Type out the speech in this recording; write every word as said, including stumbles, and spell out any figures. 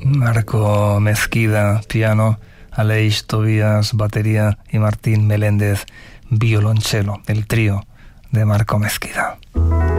Marco Mezquida, piano, Aleix Tobías, batería y Martín Meléndez, violonchelo, el trío de Marco Mezquida.